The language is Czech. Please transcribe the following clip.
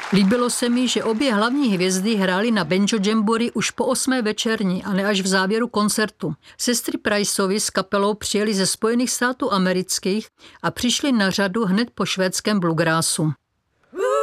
Líbilo se mi, že obě hlavní hvězdy hrály na banjo jamboree už po 8. večerní a ne až v závěru koncertu. Sestry Priceovy s kapelou přijeli ze Spojených států amerických a přišli na řadu hned po švédském bluegrassu.